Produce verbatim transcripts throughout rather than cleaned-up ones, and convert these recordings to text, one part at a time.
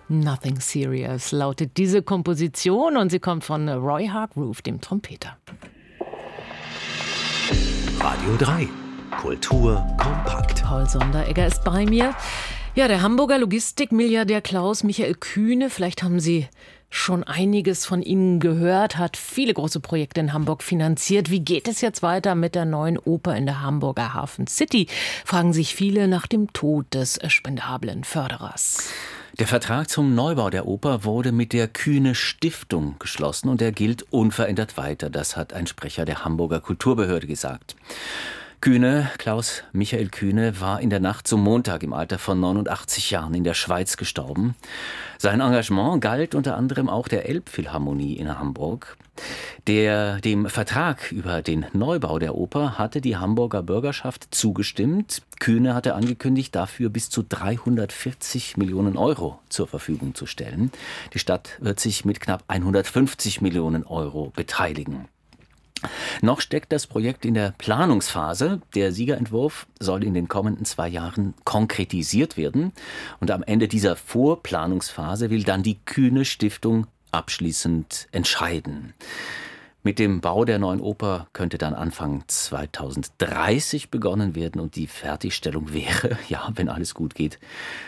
Nothing Serious lautet diese Komposition und sie kommt von Roy Hargrove, dem Trompeter. Radio drei. Kultur kompakt. Paul Sonderegger ist bei mir. Ja, der Hamburger Logistikmilliardär Klaus Michael Kühne, vielleicht haben Sie schon einiges von Ihnen gehört, hat viele große Projekte in Hamburg finanziert. Wie geht es jetzt weiter mit der neuen Oper in der Hamburger Hafen City? Fragen sich viele nach dem Tod des spendablen Förderers. Der Vertrag zum Neubau der Oper wurde mit der Kühne Stiftung geschlossen und er gilt unverändert weiter. Das hat ein Sprecher der Hamburger Kulturbehörde gesagt. Kühne, Klaus Michael Kühne, war in der Nacht zum Montag im Alter von neunundachtzig Jahren in der Schweiz gestorben. Sein Engagement galt unter anderem auch der Elbphilharmonie in Hamburg. Der, dem Vertrag über den Neubau der Oper hatte die Hamburger Bürgerschaft zugestimmt. Kühne hatte angekündigt, dafür bis zu dreihundertvierzig Millionen Euro zur Verfügung zu stellen. Die Stadt wird sich mit knapp hundertfünfzig Millionen Euro beteiligen. Noch steckt das Projekt in der Planungsphase. Der Siegerentwurf soll in den kommenden zwei Jahren konkretisiert werden. Und am Ende dieser Vorplanungsphase will dann die Kühne Stiftung abschließend entscheiden. Mit dem Bau der neuen Oper könnte dann Anfang zweitausenddreißig begonnen werden und die Fertigstellung wäre, ja, wenn alles gut geht,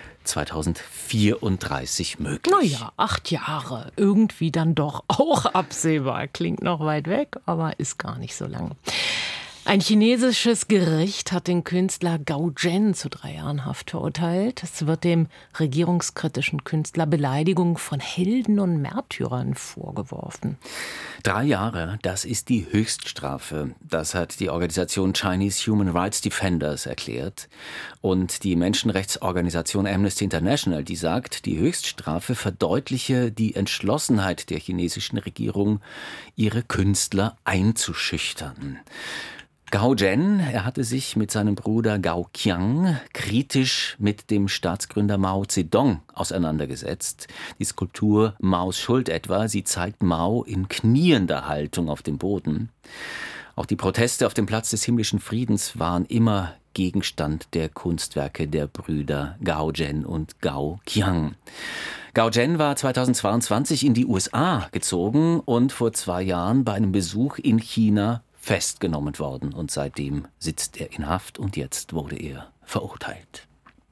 zweitausendvierunddreißig möglich. Naja, acht Jahre. Irgendwie dann doch auch absehbar. Klingt noch weit weg, aber ist gar nicht so lang. Ein chinesisches Gericht hat den Künstler Gao Zhen zu drei Jahren Haft verurteilt. Es wird dem regierungskritischen Künstler Beleidigung von Helden und Märtyrern vorgeworfen. Drei Jahre, das ist die Höchststrafe. Das hat die Organisation Chinese Human Rights Defenders erklärt. Und die Menschenrechtsorganisation Amnesty International, die sagt, die Höchststrafe verdeutliche die Entschlossenheit der chinesischen Regierung, ihre Künstler einzuschüchtern. Gao Zhen, er hatte sich mit seinem Bruder Gao Qiang kritisch mit dem Staatsgründer Mao Zedong auseinandergesetzt. Die Skulptur Maos Schuld etwa, sie zeigt Mao in kniender Haltung auf dem Boden. Auch die Proteste auf dem Platz des himmlischen Friedens waren immer Gegenstand der Kunstwerke der Brüder Gao Zhen und Gao Qiang. Gao Zhen war zweitausendzweiundzwanzig in die U S A gezogen und vor zwei Jahren bei einem Besuch in China festgenommen worden. Und seitdem sitzt er in Haft und jetzt wurde er verurteilt.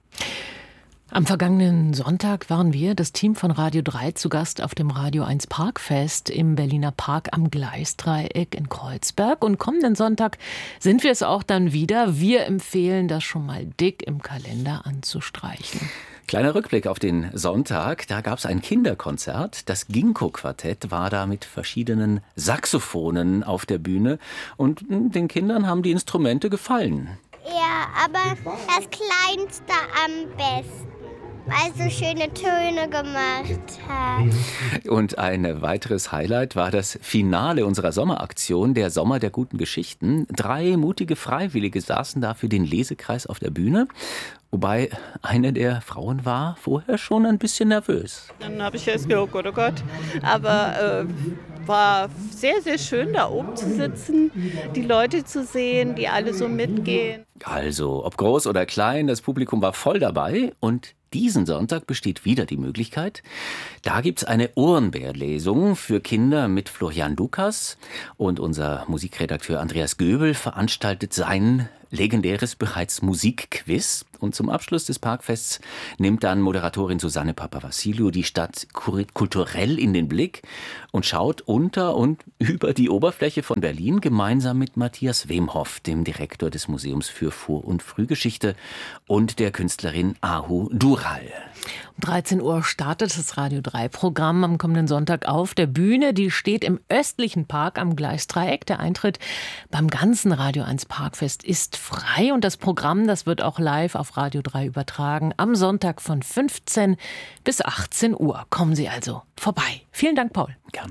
Am vergangenen Sonntag waren wir, das Team von Radio drei, zu Gast auf dem Radio eins Parkfest im Berliner Park am Gleisdreieck in Kreuzberg. Und kommenden Sonntag sind wir es auch dann wieder. Wir empfehlen, das schon mal dick im Kalender anzustreichen. Kleiner Rückblick auf den Sonntag. Da gab es ein Kinderkonzert. Das Ginkgo-Quartett war da mit verschiedenen Saxophonen auf der Bühne. Und den Kindern haben die Instrumente gefallen. Ja, aber das Kleinste am besten, weil es so schöne Töne gemacht hat. Und ein weiteres Highlight war das Finale unserer Sommeraktion, der Sommer der guten Geschichten. Drei mutige Freiwillige saßen da für den Lesekreis auf der Bühne. Wobei eine der Frauen war vorher schon ein bisschen nervös. Dann habe ich erst gedacht, oh Gott, oh Gott. Aber äh, war sehr, sehr schön, da oben zu sitzen, die Leute zu sehen, die alle so mitgehen. Also, ob groß oder klein, das Publikum war voll dabei. Und diesen Sonntag besteht wieder die Möglichkeit. Da gibt's eine Ohrenbär-Lesung für Kinder mit Florian Lukas. Und unser Musikredakteur Andreas Göbel veranstaltet sein legendäres bereits Musikquiz. Und zum Abschluss des Parkfests nimmt dann Moderatorin Susanne Papavassiliou die Stadt kulturell in den Blick und schaut unter und über die Oberfläche von Berlin gemeinsam mit Matthias Wemhoff, dem Direktor des Museums für Vor- und Frühgeschichte, und der Künstlerin Ahu Dural. Um dreizehn Uhr startet das Radio drei Programm am kommenden Sonntag auf der Bühne. Die steht im östlichen Park am Gleisdreieck. Der Eintritt beim ganzen Radio eins Parkfest ist frei und das Programm, das wird auch live auf Radio drei übertragen. Am Sonntag von fünfzehn bis achtzehn Uhr. Kommen Sie also vorbei. Vielen Dank, Paul. Gerne.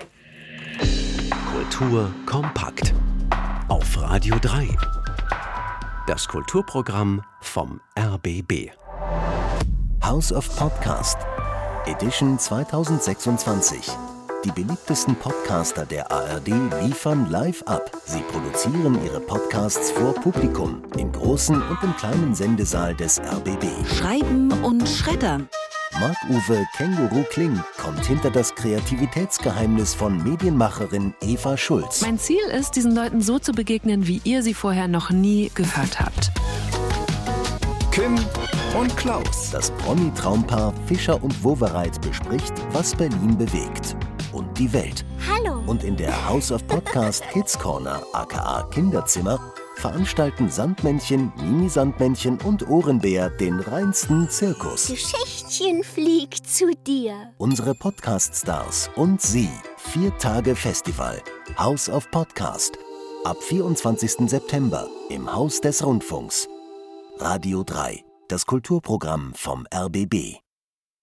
Kultur kompakt. Auf Radio drei. Das Kulturprogramm vom R B B. House of Podcast. Edition zweitausendsechsundzwanzig. Die beliebtesten Podcaster der A R D liefern live ab. Sie produzieren ihre Podcasts vor Publikum im großen und im kleinen Sendesaal des R B B. Schreiben und schreddern. Marc-Uwe Känguru Kling kommt hinter das Kreativitätsgeheimnis von Medienmacherin Eva Schulz. Mein Ziel ist, diesen Leuten so zu begegnen, wie ihr sie vorher noch nie gehört habt. Kim und Klaus. Das Promi-Traumpaar Fischer und Wowereit bespricht, was Berlin bewegt und die Welt. Hallo. Und in der House of Podcast Kids Corner, aka Kinderzimmer, veranstalten Sandmännchen, Mini-Sandmännchen und Ohrenbär den reinsten Zirkus. Geschichtchen fliegt zu dir. Unsere Podcast-Stars und sie. Vier Tage Festival. House of Podcast. Ab vierundzwanzigsten September im Haus des Rundfunks. Radio drei. Das Kulturprogramm vom R B B.